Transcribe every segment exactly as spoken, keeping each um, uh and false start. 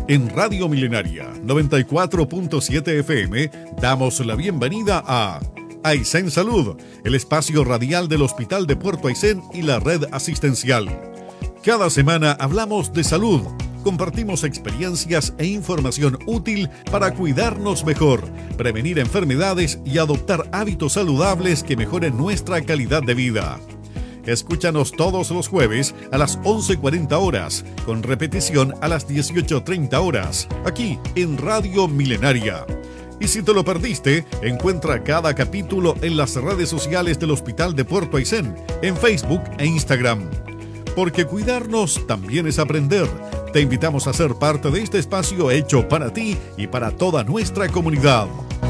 En Radio Milenaria noventa y cuatro punto siete F M damos la bienvenida a Aysén Salud, el espacio radial del Hospital de Puerto Aysén y la red asistencial. Cada semana hablamos de salud, compartimos experiencias e información útil para cuidarnos mejor, prevenir enfermedades y adoptar hábitos saludables que mejoren nuestra calidad de vida. Escúchanos todos los jueves a las once cuarenta horas, con repetición a las dieciocho treinta horas, aquí en Radio Milenaria. Y si te lo perdiste, encuentra cada capítulo en las redes sociales del Hospital de Puerto Aysén, en Facebook e Instagram. Porque cuidarnos también es aprender. Te invitamos a ser parte de este espacio hecho para ti y para toda nuestra comunidad.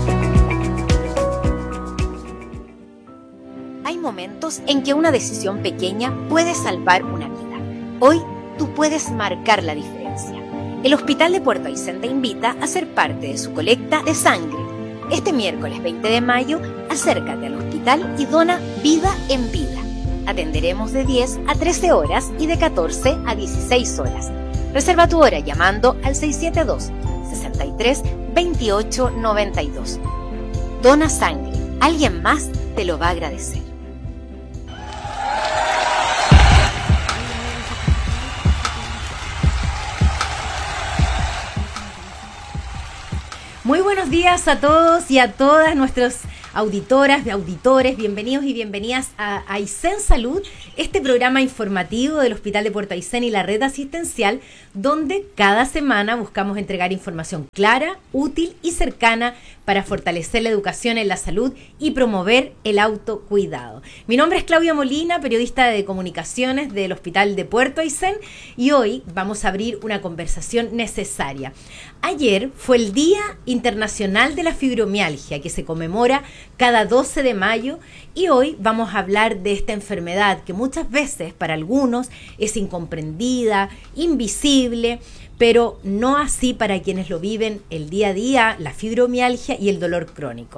Hay momentos en que una decisión pequeña puede salvar una vida. Hoy tú puedes marcar la diferencia. El Hospital de Puerto Aysén te invita a ser parte de su colecta de sangre. Este miércoles veinte de mayo, acércate al hospital y dona vida en vida. Atenderemos de diez a trece horas y de catorce a dieciséis horas. Reserva tu hora llamando al seis siete dos, seis tres, dos ocho nueve dos. Dona sangre. Alguien más te lo va a agradecer. Muy buenos días a todos y a todas nuestros auditoras, auditores, bienvenidos y bienvenidas a Aysén Salud, este programa informativo del Hospital de Puerto Aysén y la red asistencial, donde cada semana buscamos entregar información clara, útil y cercana para fortalecer la educación en la salud y promover el autocuidado. Mi nombre es Claudia Molina, periodista de comunicaciones del Hospital de Puerto Aysén, y hoy vamos a abrir una conversación necesaria. Ayer fue el Día Internacional de la Fibromialgia, que se conmemora cada doce de mayo, y hoy vamos a hablar de esta enfermedad que muchas veces para algunos es incomprendida, invisible, pero no así para quienes lo viven el día a día, la fibromialgia y el dolor crónico.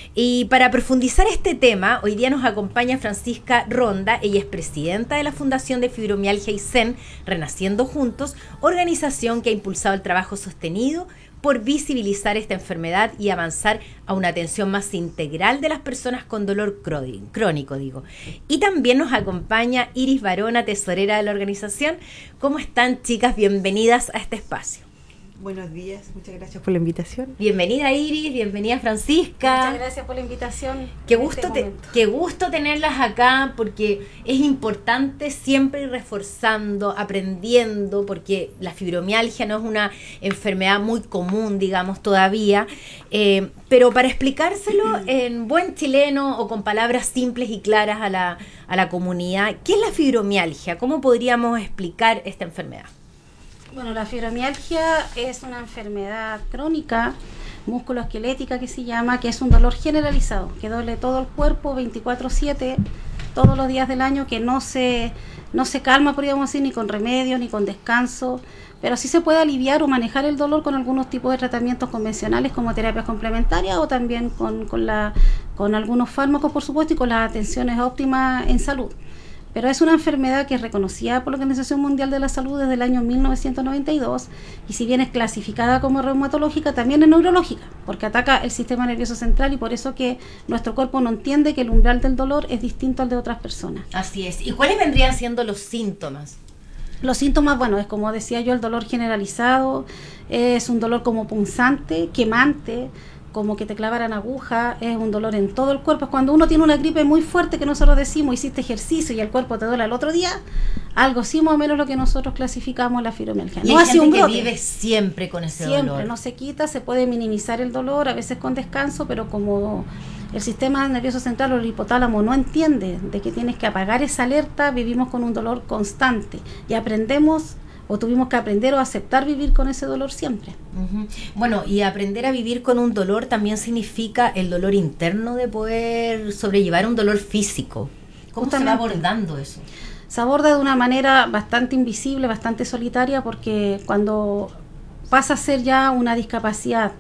Y para profundizar este tema, hoy día nos acompaña Francisca Ronda. Ella es presidenta de la Fundación de Fibromialgia Aysén, Renaciendo Juntos, organización que ha impulsado el trabajo sostenido por visibilizar esta enfermedad y avanzar a una atención más integral de las personas con dolor crónico, digo. Y también nos acompaña Iris Barona, tesorera de la organización. ¿Cómo están, chicas? Bienvenidas a este espacio. Buenos días, muchas gracias por la invitación. Bienvenida Iris, bienvenida Francisca. Muchas gracias por la invitación. Qué gusto, este te, qué gusto tenerlas acá, porque es importante siempre ir reforzando, aprendiendo, porque la fibromialgia no es una enfermedad muy común, digamos, todavía, eh, pero para explicárselo en buen chileno o con palabras simples y claras a la, a la comunidad, ¿qué es la fibromialgia? ¿Cómo podríamos explicar esta enfermedad? Bueno, la fibromialgia es una enfermedad crónica, musculoesquelética que se llama, que es un dolor generalizado, que duele todo el cuerpo veinticuatro siete, todos los días del año, que no se, no se calma, podríamos decir, ni con remedios, ni con descanso, pero sí se puede aliviar o manejar el dolor con algunos tipos de tratamientos convencionales como terapias complementarias o también con, con, la, con algunos fármacos, por supuesto, y con las atenciones óptimas en salud. Pero es una enfermedad que es reconocida por la Organización Mundial de la Salud desde el año mil novecientos noventa y dos, y si bien es clasificada como reumatológica, también es neurológica, porque ataca el sistema nervioso central, y por eso que nuestro cuerpo no entiende que el umbral del dolor es distinto al de otras personas. Así es. ¿Y cuáles vendrían siendo los síntomas? Los síntomas, bueno, es como decía yo, el dolor generalizado, es un dolor como punzante, quemante, como que te clavaran aguja, es un dolor en todo el cuerpo. Es cuando uno tiene una gripe muy fuerte que nosotros decimos, hiciste ejercicio y el cuerpo te duele al otro día, algo sí más o menos lo que nosotros clasificamos la fibromialgia. Y no hay hace un gente brote. Que vive siempre con ese siempre, dolor. No se quita, se puede minimizar el dolor, a veces con descanso, pero como el sistema nervioso central o el hipotálamo no entiende de que tienes que apagar esa alerta, vivimos con un dolor constante y aprendemos o tuvimos que aprender o aceptar vivir con ese dolor siempre. Uh-huh. Bueno, y aprender a vivir con un dolor también significa el dolor interno de poder sobrellevar un dolor físico. ¿Cómo Justamente, se va abordando eso? Se aborda de una manera bastante invisible, bastante solitaria, porque cuando pasa a ser ya una discapacidad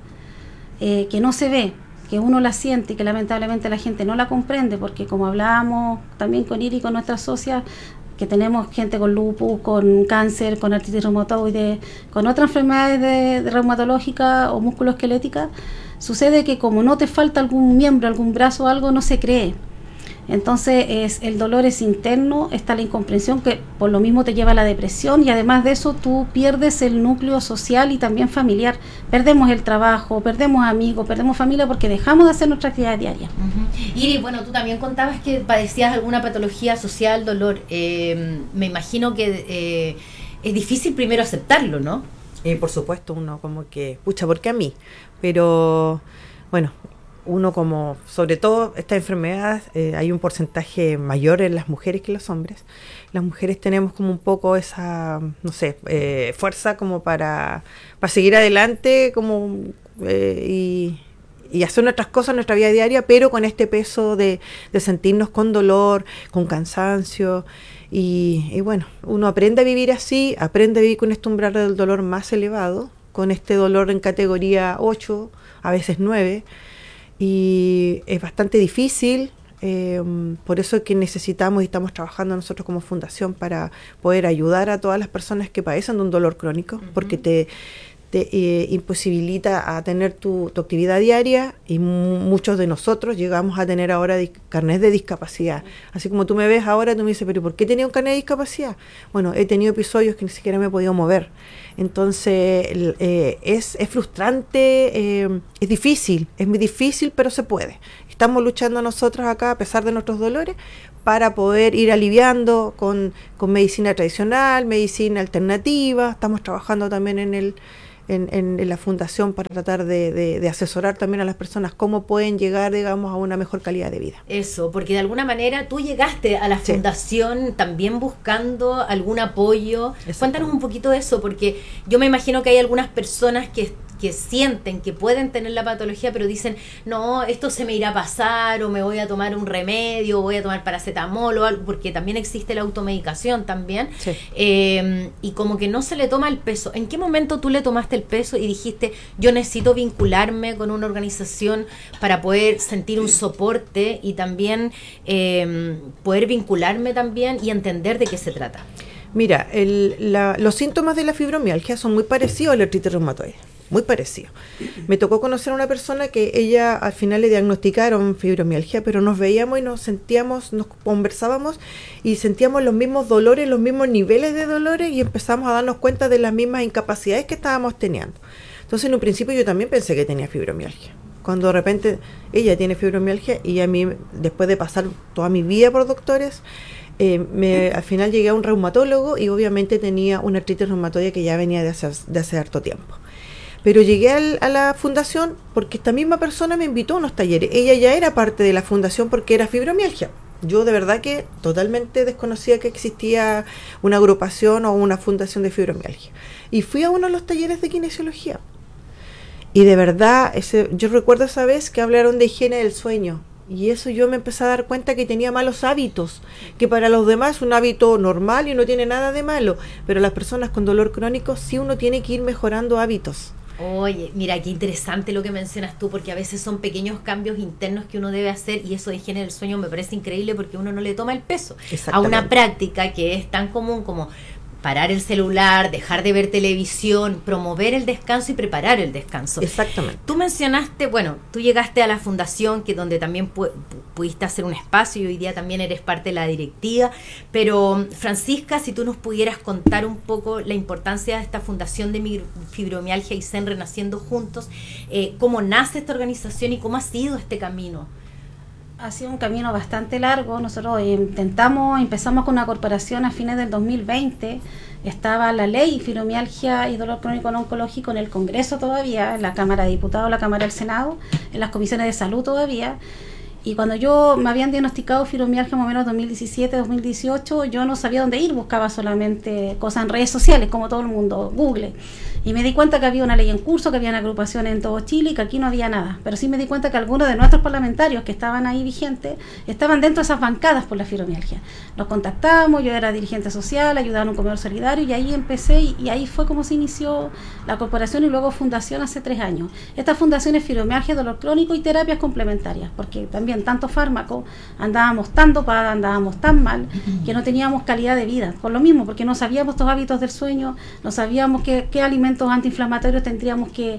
eh, que no se ve, que uno la siente y que lamentablemente la gente no la comprende, porque como hablábamos también con Iri y con nuestras socias, que tenemos gente con lupus, con cáncer, con artritis reumatoide, con otras enfermedades de, de reumatológicas o musculoesqueléticas, sucede que como no te falta algún miembro, algún brazo o algo, no se cree. Entonces es, el dolor es interno, está la incomprensión que por lo mismo te lleva a la depresión, y además de eso tú pierdes el núcleo social y también familiar. Perdemos el trabajo, perdemos amigos, perdemos familia porque dejamos de hacer nuestra actividad diaria. Uh-huh. Iris, bueno, tú también contabas que padecías alguna patología asociada al dolor. Eh, me imagino que eh, es difícil primero aceptarlo, ¿no? Eh, por supuesto, uno como que, pucha, ¿por qué a mí? Pero bueno, uno como, sobre todo esta enfermedad, eh, hay un porcentaje mayor en las mujeres que en los hombres. Las mujeres tenemos como un poco esa, no sé, eh, fuerza como para, para seguir adelante como eh, y, y hacer nuestras cosas en nuestra vida diaria, pero con este peso de, de sentirnos con dolor, con cansancio. Y, y bueno, uno aprende a vivir así, aprende a vivir con este umbral del dolor más elevado, con este dolor en categoría ocho, a veces nueve. Y es bastante difícil, eh, por eso es que necesitamos y estamos trabajando nosotros como fundación para poder ayudar a todas las personas que padecen de un dolor crónico, uh-huh. porque te, te eh, imposibilita a tener tu, tu actividad diaria, y m- muchos de nosotros llegamos a tener ahora dis- carnet de discapacidad. Así como tú me ves ahora, tú me dices, pero ¿por qué tenía un carnet de discapacidad? Bueno, he tenido episodios que ni siquiera me he podido mover. Entonces eh, es, es frustrante, eh, es difícil, es muy difícil, pero se puede. Estamos luchando nosotros acá, a pesar de nuestros dolores, para poder ir aliviando con, con medicina tradicional, medicina alternativa. Estamos trabajando también en el En, en, en la fundación para tratar de, de, de asesorar también a las personas cómo pueden llegar, digamos, a una mejor calidad de vida. Eso, porque de alguna manera tú llegaste a la sí. fundación también buscando algún apoyo. Cuéntanos un poquito de eso, porque yo me imagino que hay algunas personas que, que sienten que pueden tener la patología, pero dicen, no, esto se me irá a pasar, o me voy a tomar un remedio, o voy a tomar paracetamol o algo, porque también existe la automedicación también, sí. eh, y como que no se le toma el peso. ¿En qué momento tú le tomaste el peso y dijiste, yo necesito vincularme con una organización para poder sentir un soporte y también eh, poder vincularme también y entender de qué se trata? Mira, el, la, los síntomas de la fibromialgia son muy parecidos a la artritis reumatoide, muy parecidos. Me tocó conocer a una persona que ella al final le diagnosticaron fibromialgia, pero nos veíamos y nos sentíamos, nos conversábamos y sentíamos los mismos dolores, los mismos niveles de dolores, y empezamos a darnos cuenta de las mismas incapacidades que estábamos teniendo. Entonces en un principio yo también pensé que tenía fibromialgia. Cuando de repente ella tiene fibromialgia y a mí, después de pasar toda mi vida por doctores, Eh, me, al final llegué a un reumatólogo y obviamente tenía una artritis reumatoide que ya venía de hace, de hace harto tiempo. Pero llegué al, a la fundación porque esta misma persona me invitó a unos talleres. Ella ya era parte de la fundación porque era fibromialgia. Yo de verdad que totalmente desconocía que existía una agrupación o una fundación de fibromialgia. Y fui a uno de los talleres de kinesiología. Y de verdad, ese, yo recuerdo esa vez que hablaron de higiene del sueño. Y eso yo me empecé a dar cuenta que tenía malos hábitos, que para los demás es un hábito normal y no tiene nada de malo, pero las personas con dolor crónico sí uno tiene que ir mejorando hábitos. Oye, mira, qué interesante lo que mencionas tú, porque a veces son pequeños cambios internos que uno debe hacer, y eso de higiene del sueño me parece increíble porque uno no le toma el peso a una práctica que es tan común como parar el celular, dejar de ver televisión, promover el descanso y preparar el descanso. Exactamente. Tú mencionaste, bueno, tú llegaste a la fundación, que donde también pu- pudiste hacer un espacio y hoy día también eres parte de la directiva, pero Francisca, si tú nos pudieras contar un poco la importancia de esta fundación de fibromialgia Aysén Renaciendo Juntos, eh, cómo nace esta organización y cómo ha sido este camino. Ha sido un camino bastante largo. Nosotros intentamos, empezamos con una corporación a fines del dos mil veinte. Estaba la ley fibromialgia y dolor crónico no oncológico en el Congreso todavía, en la Cámara de Diputados, la Cámara del Senado, en las comisiones de salud todavía. Y cuando yo me habían diagnosticado fibromialgia más o menos dos mil diecisiete, dos mil dieciocho, yo no sabía dónde ir, buscaba solamente cosas en redes sociales, como todo el mundo, Google. Y me di cuenta que había una ley en curso, que había agrupaciones en todo Chile y que aquí no había nada. Pero sí me di cuenta que algunos de nuestros parlamentarios que estaban ahí vigentes estaban dentro de esas bancadas por la fibromialgia. Los contactamos, yo era dirigente social, ayudaba en un comedor solidario y ahí empecé y, y ahí fue como se inició la corporación y luego fundación hace tres años. Esta fundación es fibromialgia, dolor crónico y terapias complementarias, porque también tanto fármaco, andábamos tan dopadas, andábamos tan mal, que no teníamos calidad de vida. Por lo mismo, porque no sabíamos los hábitos del sueño, no sabíamos qué, qué alimentos antiinflamatorios tendríamos que,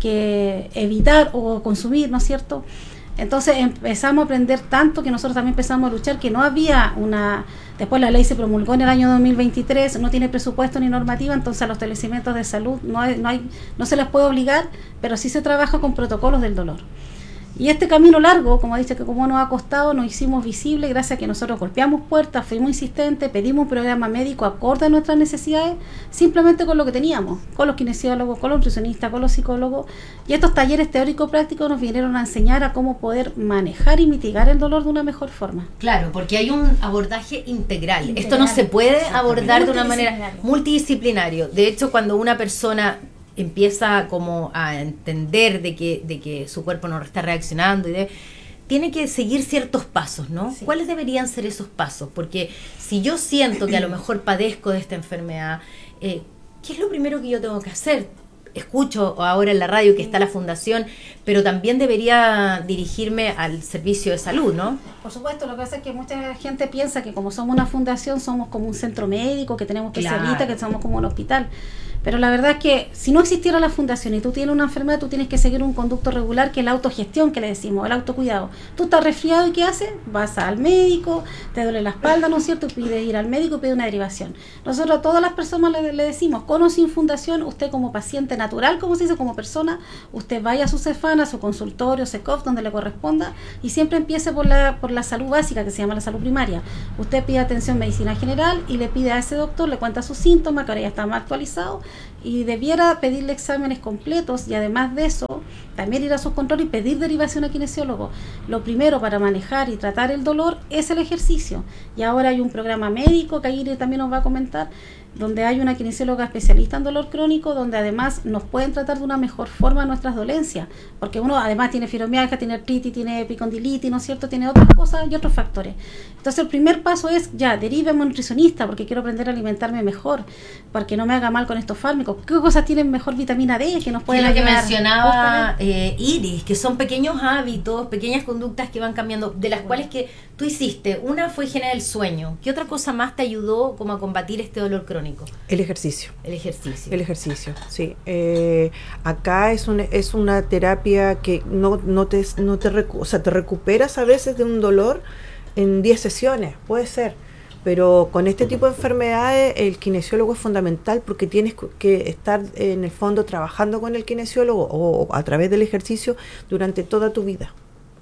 que evitar o consumir, ¿no es cierto? Entonces empezamos a aprender tanto que nosotros también empezamos a luchar, que no había una... Después la ley se promulgó en el año dos mil veintitrés, no tiene presupuesto ni normativa, entonces a los establecimientos de salud no, hay, no, hay, no se les puede obligar, pero sí se trabaja con protocolos del dolor. Y este camino largo, como dice, que como nos ha costado, nos hicimos visibles gracias a que nosotros golpeamos puertas, fuimos insistentes, pedimos un programa médico acorde a nuestras necesidades, simplemente con lo que teníamos, con los kinesiólogos, con los nutricionistas, con los psicólogos. Y estos talleres teórico-prácticos nos vinieron a enseñar a cómo poder manejar y mitigar el dolor de una mejor forma. Claro, porque hay un abordaje integral. integral. Esto no se puede abordar de una manera multidisciplinario. De hecho, cuando una persona empieza como a entender de que, de que su cuerpo no está reaccionando y de, tiene que seguir ciertos pasos, ¿no? Sí. ¿Cuáles deberían ser esos pasos? Porque si yo siento que a lo mejor padezco de esta enfermedad, eh, ¿qué es lo primero que yo tengo que hacer? Escucho ahora en la radio que está la fundación, pero también debería dirigirme al servicio de salud, ¿no? Por supuesto, lo que pasa es que mucha gente piensa que como somos una fundación somos como un centro médico, que tenemos especialistas, claro, que somos como un hospital. Pero la verdad es que si no existiera la fundación y tú tienes una enfermedad, tú tienes que seguir un conducto regular, que es la autogestión, que le decimos, el autocuidado. Tú estás resfriado y ¿qué haces? Vas al médico, te duele la espalda, ¿no es cierto? Pides ir al médico y pides una derivación. Nosotros a todas las personas le, le decimos, con o sin fundación, usted como paciente natural, como se dice, como persona, usted vaya a su Cefana, a su consultorio, C E C O F, donde le corresponda, y siempre empiece por la, por la salud básica, que se llama la salud primaria. Usted pide atención medicina general y le pide a ese doctor, le cuenta sus síntomas, que ahora ya está más actualizado, y debiera pedirle exámenes completos y además de eso también ir a sus controles y pedir derivación a kinesiólogo. Lo primero para manejar y tratar el dolor es el ejercicio, y ahora hay un programa médico que Aire también nos va a comentar, donde hay una kinesióloga especialista en dolor crónico, donde además nos pueden tratar de una mejor forma nuestras dolencias, porque uno además tiene fibromialgia, tiene artritis, tiene epicondilitis, ¿no es cierto?, tiene otras cosas y otros factores. Entonces el primer paso es, ya, deríveme a un nutricionista, porque quiero aprender a alimentarme mejor, para que no me haga mal con estos fármacos. ¿Qué cosas tienen mejor vitamina D que nos pueden ayudar? Que mencionaba eh, Iris, que son pequeños hábitos, pequeñas conductas que van cambiando, de las bueno. cuales que tú hiciste. Una fue higiene del sueño. ¿Qué otra cosa más te ayudó como a combatir este dolor crónico? El ejercicio. El ejercicio. El ejercicio, sí. Eh, acá es, un, es una terapia que no, no, te, no te, recu- o sea, te recuperas a veces de un dolor en diez sesiones, puede ser. Pero con este tipo de enfermedades el kinesiólogo es fundamental, porque tienes que estar en el fondo trabajando con el kinesiólogo o, o a través del ejercicio durante toda tu vida.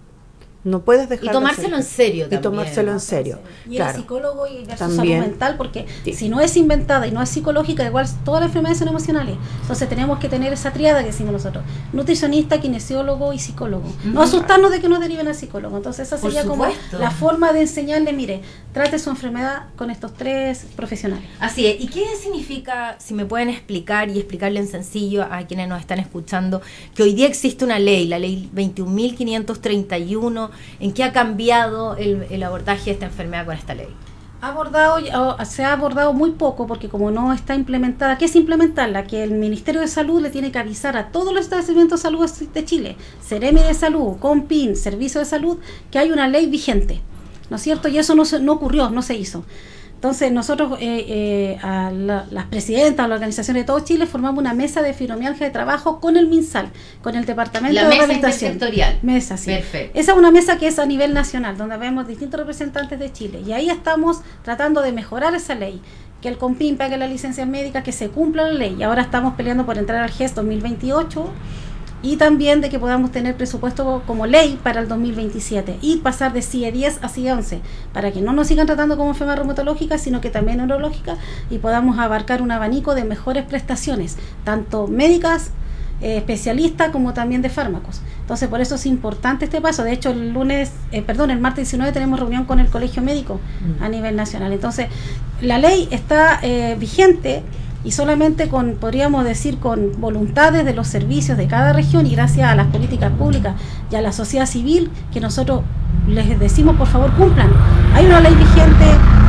No puedes dejar y tomárselo de en serio también. Y tomárselo en serio. Y claro. el psicólogo y versus También. salud mental, porque Sí. si no es inventada y no es psicológica, igual todas las enfermedades son emocionales. Entonces tenemos que tener esa triada que decimos nosotros: nutricionista, kinesiólogo y psicólogo. Uh-huh. No asustarnos de que nos deriven al psicólogo. Entonces esa sería como la forma de enseñarle, mire, trate su enfermedad con estos tres profesionales. Así es. ¿Y qué significa, si me pueden explicar y explicarle en sencillo a quienes nos están escuchando, que hoy día existe una ley, la ley veintiún mil quinientos treinta y uno, en qué ha cambiado el, el abordaje de esta enfermedad con esta ley? Abordado, se ha abordado muy poco, porque como no está implementada, ¿qué es implementarla? Que el Ministerio de Salud le tiene que avisar a todos los establecimientos de salud de Chile, Seremi de Salud, Compin, Servicio de Salud, que hay una ley vigente, ¿no es cierto? Y eso no, se, no ocurrió, no se hizo. Entonces nosotros, eh, eh, a la, las presidentas, las organizaciones de todo Chile, formamos una mesa de fibromialgia de trabajo con el MinSal, con el Departamento la de mesa Rehabilitación. intersectorial. Mesa, sí. Perfecto. Esa es una mesa que es a nivel nacional, donde vemos distintos representantes de Chile. Y ahí estamos tratando de mejorar esa ley, que el COMPIN pague las licencias médicas, que se cumpla la ley. Y ahora estamos peleando por entrar al G E S dos mil veintiocho, y también de que podamos tener presupuesto como ley para el dos mil veintisiete y pasar de C I E diez a C I E once, para que no nos sigan tratando como enfermedad reumatológica, sino que también neurológica, y podamos abarcar un abanico de mejores prestaciones, tanto médicas, eh, especialistas, como también de fármacos. Entonces por eso es importante este paso. De hecho el lunes, eh, perdón, el martes diecinueve tenemos reunión con el Colegio Médico mm. a nivel nacional. Entonces la ley está eh, vigente, y solamente con, podríamos decir, con voluntades de los servicios de cada región y gracias a las políticas públicas y a la sociedad civil, que nosotros les decimos por favor cumplan. Hay una ley vigente,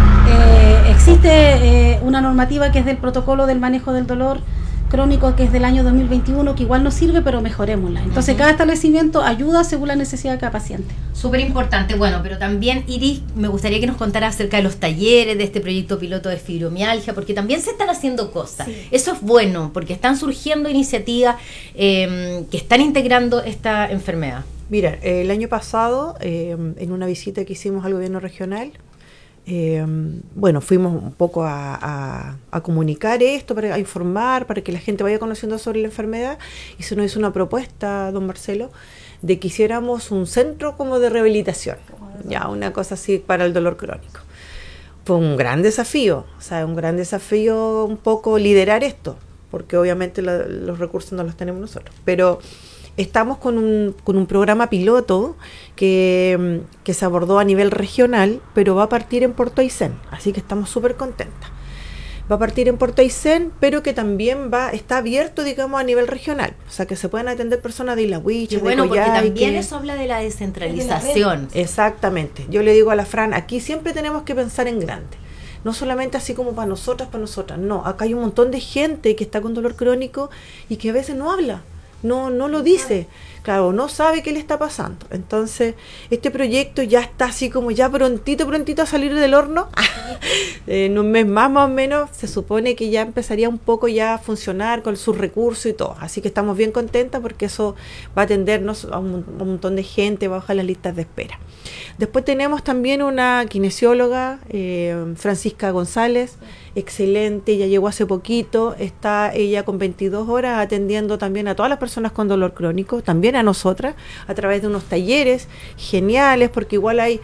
eh, existe eh, una normativa que es del protocolo del manejo del dolor crónico, que es del año dos mil veintiuno, que igual nos sirve, pero mejorémosla. Entonces, uh-huh. cada establecimiento ayuda según la necesidad de cada paciente. Súper importante. Bueno, pero también, Iris, me gustaría que nos contara acerca de los talleres, de este proyecto piloto de fibromialgia, porque también se están haciendo cosas. Sí. Eso es bueno, porque están surgiendo iniciativas eh, que están integrando esta enfermedad. Mira, el año pasado, eh, en una visita que hicimos al gobierno regional, Eh, bueno, fuimos un poco a, a, a comunicar esto, para, a informar, para que la gente vaya conociendo sobre la enfermedad, y se nos hizo una propuesta, don Marcelo, de que hiciéramos un centro como de rehabilitación, ya una cosa así para el dolor crónico. Fue un gran desafío, o sea, un gran desafío un poco liderar esto, porque obviamente la, los recursos no los tenemos nosotros, pero estamos con un, con un programa piloto que, que se abordó a nivel regional, pero va a partir en Puerto Aysén, así que estamos súper contentas. Va a partir en Puerto Aysén, pero que también va está abierto, digamos, a nivel regional, o sea, que se pueden atender personas de Isla Huiche, de bueno, Coyhaique. Porque también eso habla de la descentralización. De la Exactamente. Yo le digo a la Fran, aquí siempre tenemos que pensar en grande. No solamente así como para nosotras, para nosotras, no, acá hay un montón de gente que está con dolor crónico y que a veces no habla. No, no lo dice, claro, no sabe qué le está pasando. Entonces, este proyecto ya está así como ya prontito, prontito a salir del horno. En un mes más, más o menos, se supone que ya empezaría un poco ya a funcionar con sus recursos y todo. Así que estamos bien contentas porque eso va a atendernos a un, a un montón de gente, va a bajar las listas de espera. Después tenemos también una kinesióloga, eh, Francisca González, excelente, ya llegó hace poquito, está ella con veintidós horas atendiendo también a todas las personas con dolor crónico, también a nosotras, a través de unos talleres geniales, porque igual hay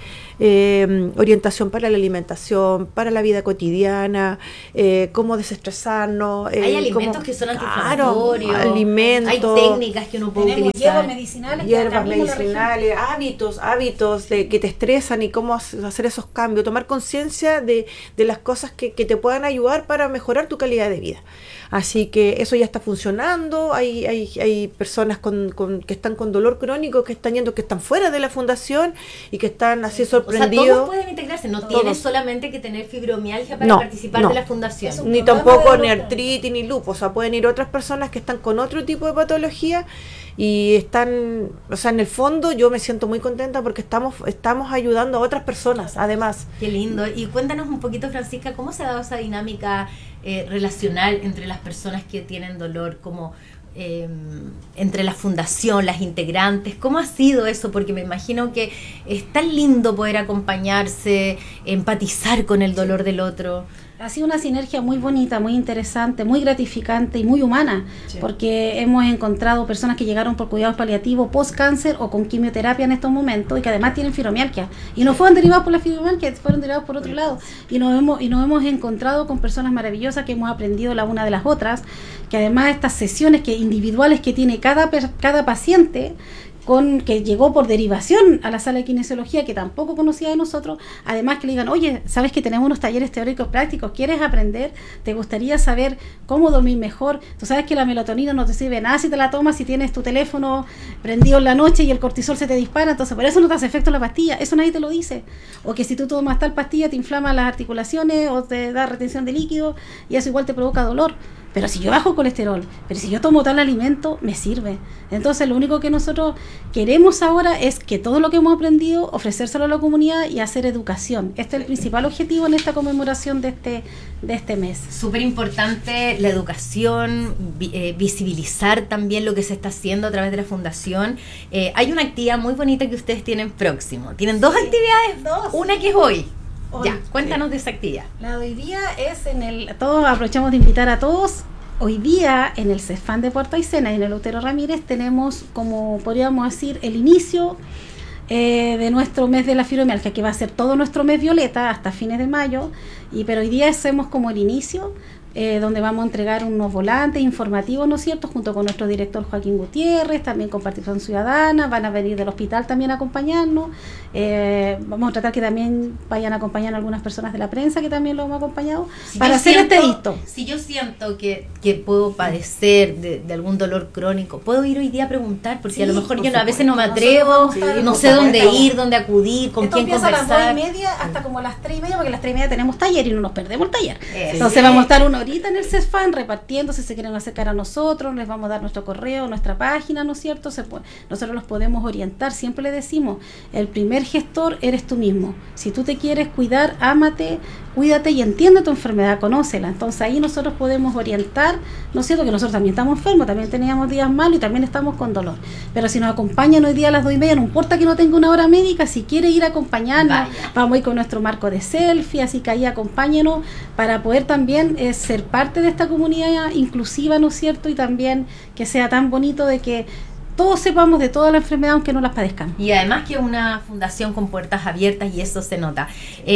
eh, orientación para la alimentación, para la vida cotidiana, eh, cómo desestresarnos. Eh, hay alimentos cómo, que son antiinflamatorios, claro, alimentos, hay técnicas que uno puede tenemos utilizar. hierbas medicinales, hierbas medicinales, hábitos, hábitos de, que te estresan y cómo hacer esos cambios, tomar conciencia de, de las cosas que, que te puedan ayudar para mejorar tu calidad de vida. Así que eso ya está funcionando, hay, hay, hay personas con, con, que están con dolor crónico, que están yendo, que están fuera de la fundación y que están así sorprendidos. O sea, todos pueden integrarse, no todos. Tienes solamente que tener fibromialgia para no, participar no. de la fundación. Ni tampoco ni artritis ni lupus, o sea, pueden ir otras personas que están con otro tipo de patología y están, o sea, en el fondo yo me siento muy contenta porque estamos estamos ayudando a otras personas, además. Qué lindo. Y cuéntanos un poquito, Francisca, ¿cómo se ha dado esa dinámica eh, relacional entre las personas que tienen dolor, como eh, entre la fundación, las integrantes? ¿Cómo ha sido eso? Porque me imagino que es tan lindo poder acompañarse, empatizar con el dolor del otro. Ha sido una sinergia muy bonita, muy interesante, muy gratificante y muy humana, sí. Porque hemos encontrado personas que llegaron por cuidados paliativos, post-cáncer o con quimioterapia en estos momentos y que además tienen fibromialgia. Y no fueron derivados por la fibromialgia, fueron derivados por otro lado. Y nos hemos, y nos hemos encontrado con personas maravillosas que hemos aprendido la una de las otras, que además estas sesiones que individuales que tiene cada, cada paciente, con que llegó por derivación a la sala de kinesiología, que tampoco conocía de nosotros, además que le digan, oye, sabes que tenemos unos talleres teóricos prácticos, ¿quieres aprender? ¿Te gustaría saber cómo dormir mejor? Tú sabes que la melatonina no te sirve nada si te la tomas, si tienes tu teléfono prendido en la noche y el cortisol se te dispara, entonces por eso no te hace efecto la pastilla, eso nadie te lo dice. O que si tú tomas tal pastilla te inflama las articulaciones o te da retención de líquido y eso igual te provoca dolor. Pero si yo bajo colesterol, pero si yo tomo tal alimento, me sirve. Entonces lo único que nosotros queremos ahora es que todo lo que hemos aprendido, ofrecérselo a la comunidad y hacer educación. Este es el principal objetivo en esta conmemoración de este, de este mes. Súper importante la educación, vi, eh, visibilizar también lo que se está haciendo a través de la fundación. Eh, hay una actividad muy bonita que ustedes tienen próximo. Tienen dos sí, actividades, dos. Una que es hoy. Hoy, ya, cuéntanos sí. de esa actividad. La de hoy día es en el... Todos aprovechamos de invitar a todos. Hoy día en el CEFAN de Puerto Aysén y en el Eleuterio Ramírez tenemos, como podríamos decir, el inicio eh, de nuestro mes de la fibromialgia, que va a ser todo nuestro mes violeta hasta fines de mayo. Y pero hoy día hacemos como el inicio eh, donde vamos a entregar unos volantes informativos, ¿no es cierto?, junto con nuestro director Joaquín Gutiérrez, también con Participación Ciudadana, van a venir del hospital también a acompañarnos, eh, vamos a tratar que también vayan a acompañar a algunas personas de la prensa que también lo hemos acompañado, si para hacer siento, este hito. Si yo siento que, que puedo padecer de, de algún dolor crónico, ¿puedo ir hoy día a preguntar? Porque sí, a lo mejor yo no, a veces no me atrevo, sí, no sé dónde ir, dónde acudir, con Esto quién conversar. A las dos y media hasta como las tres y media, porque a las tres y media tenemos taller y no nos perdemos el taller. Eso. Entonces vamos a estar una horita en el CESFAN repartiendo, si se quieren acercar a nosotros, les vamos a dar nuestro correo, nuestra página, ¿no es cierto? Se puede, nosotros los podemos orientar, siempre le decimos, el primer gestor eres tú mismo. Si tú te quieres cuidar, ámate, cuídate y entiende tu enfermedad, conócela. Entonces ahí nosotros podemos orientar, ¿no es cierto? Que nosotros también estamos enfermos, también teníamos días malos y también estamos con dolor. Pero si nos acompañan hoy día a las dos y media, no importa que no tenga una hora médica, si quiere ir a acompañarnos, vaya, vamos a ir con nuestro marco de selfie, así que ahí acompáñenos para poder también eh, ser parte de esta comunidad inclusiva, ¿no es cierto? Y también que sea tan bonito de que todos sepamos de toda la enfermedad aunque no las padezcamos. Y además que es una fundación con puertas abiertas y eso se nota.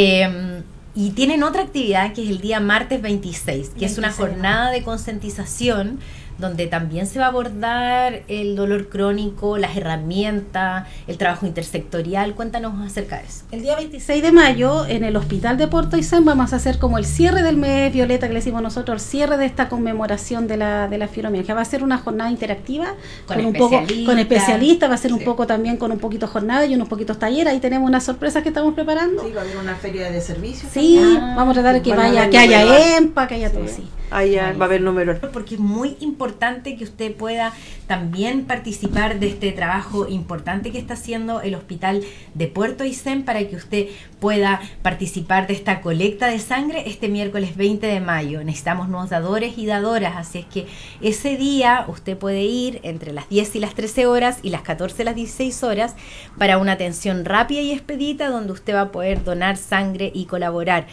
Eh, Y tienen otra actividad que es el día martes veintiséis, que veintiséis, es una jornada de concientización donde también se va a abordar el dolor crónico, las herramientas, el trabajo intersectorial. Cuéntanos acerca de eso. El día veintiséis de mayo en el Hospital de Puerto Aysén vamos a hacer como el cierre del mes violeta que le decimos nosotros, el cierre de esta conmemoración de la, de la fibromialgia. Va a ser una jornada interactiva con, con un poco con especialistas, va a ser sí. un poco también con un poquito jornada y unos poquitos talleres. Ahí tenemos unas sorpresas que estamos preparando. Sí, va a haber una feria de servicios. Sí, ah, vamos a tratar de que vaya, que haya EMPA, que haya sí. todo así. Ahí va a haber números. Porque es muy importante que usted pueda también participar de este trabajo importante que está haciendo el Hospital de Puerto Aysén para que usted pueda participar de esta colecta de sangre este miércoles veinte de mayo. Necesitamos nuevos dadores y dadoras, así es que ese día usted puede ir entre las diez y las trece horas y las catorce y las dieciséis horas para una atención rápida y expedita donde usted va a poder donar sangre y colaborar.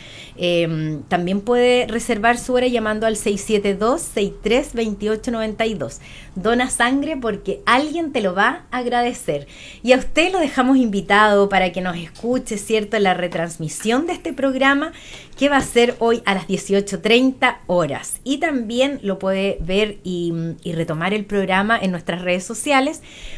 Eh, también puede reservar su hora llamando al seis siete dos, seis tres dos ocho nueve dos. Dona sangre porque alguien te lo va a agradecer. Y a usted lo dejamos invitado para que nos escuche, ¿cierto?, en la retransmisión de este programa que va a ser hoy a las dieciocho treinta horas. Y también lo puede ver y, y retomar el programa en nuestras redes sociales,